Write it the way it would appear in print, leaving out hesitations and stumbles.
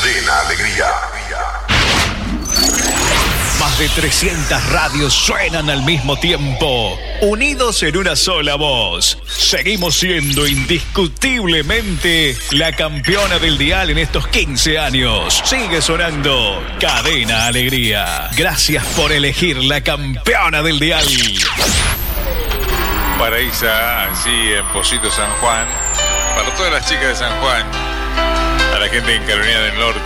Cadena Alegría. Más de 300 radios suenan al mismo tiempo, unidos en una sola voz. Seguimos siendo indiscutiblemente la campeona del dial en estos 15 años. Sigue sonando Cadena Alegría. Gracias por elegir la campeona del dial. Para Isa, allí en Pocito, San Juan. Para todas las chicas de San Juan. A la gente en Carolina del Norte.